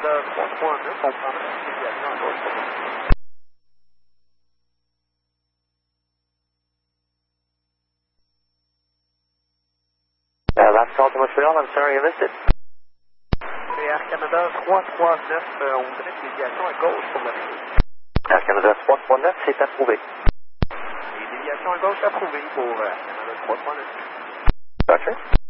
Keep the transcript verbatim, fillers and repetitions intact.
Canada trois trois neuf, on prend une déviation à gauche pour vous. Uh, last call to Montreal, I'm sorry I missed it. C'est Air Canada trois trois neuf, euh, on connaît une déviation à gauche pour la suite. Air Canada trois trois neuf, c'est approuvé. Et déviation à gauche approuvée pour euh, Air Canada trois trois neuf. Roger.